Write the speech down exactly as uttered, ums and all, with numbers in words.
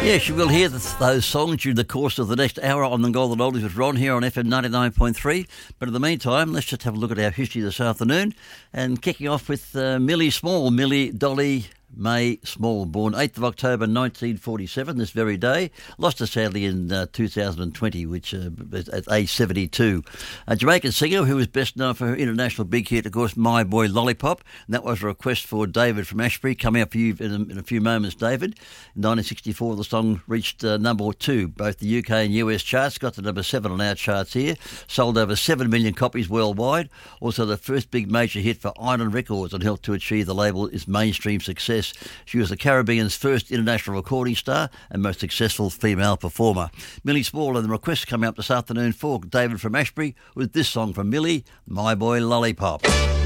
Yes, you will hear this, those songs during the course of the next hour on the Golden Oldies with Ron here on F M ninety-nine point three. But in the meantime, let's just have a look at our history this afternoon. And kicking off with uh, Millie Small, Millie Dolly May Small, born eighth of October nineteen forty-seven, this very day. Lost her sadly in uh, two thousand twenty, which uh, at age seventy-two. A Jamaican singer who was best known for her international big hit, of course, My Boy Lollipop. And that was a request for David from Ashbury. Coming up for you in a, in a few moments, David. In nineteen sixty-four, the song reached uh, number two, both the U K and U S charts. Got to number seven on our charts here. Sold over seven million copies worldwide. Also the first big major hit for Island Records and helped to achieve the label's mainstream success. She was the Caribbean's first international recording star and most successful female performer. Millie Small, and the request coming up this afternoon for David from Ashbury with this song from Millie, My Boy Lollipop.